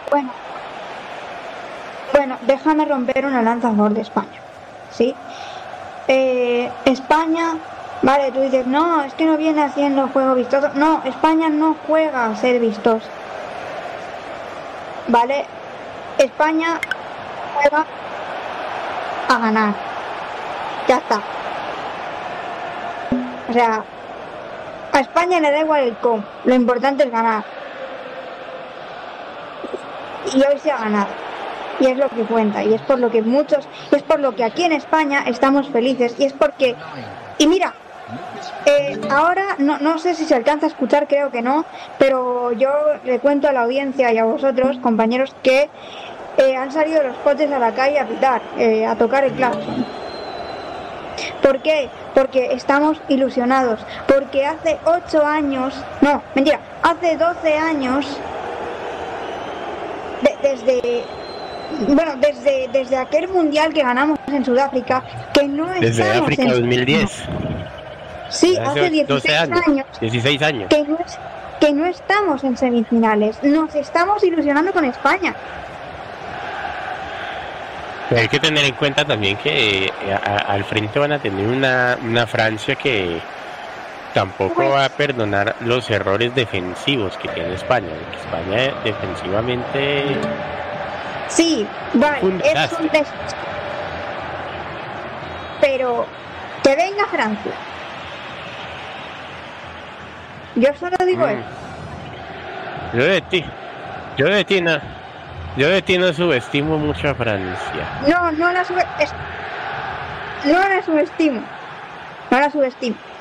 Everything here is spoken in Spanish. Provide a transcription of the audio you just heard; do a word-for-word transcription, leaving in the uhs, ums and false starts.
Bueno, bueno, déjame romper una lanza a favor de España, ¿sí? Eh, España, vale, tú dices, no, es que no viene haciendo juego vistoso. No, España no juega a ser vistoso, ¿vale? España juega a ganar. Ya está. O sea, a España le da igual el cómo, lo importante es ganar. Y hoy se ha ganado. Y es lo que cuenta, y es por lo que muchos, y es por lo que aquí en España estamos felices, y es porque, y mira, eh, ahora no, no sé si se alcanza a escuchar, creo que no, pero yo le cuento a la audiencia y a vosotros, compañeros, que eh, han salido los coches a la calle a pitar, eh, a tocar el claxon. ¿Por qué? Porque estamos ilusionados, porque hace ocho años, no, mentira, hace doce años, de, desde... Bueno, desde, desde aquel mundial que ganamos en Sudáfrica, que no desde estamos África en... dos mil diez. Sí, hace dieciséis años, años. dieciséis años. Que no, es, que no estamos en semifinales. Nos estamos ilusionando con España. Pero hay que tener en cuenta también que a, a, al frente van a tener una, una Francia que tampoco pues, va a perdonar los errores defensivos que tiene España. Porque España defensivamente... Sí, vale, un es un des... pero que venga Francia. Yo solo digo mm. eso. Yo de ti, yo de ti no, yo de ti no subestimo mucho a Francia. No, no la sube... es... no la subestimo, no la subestimo.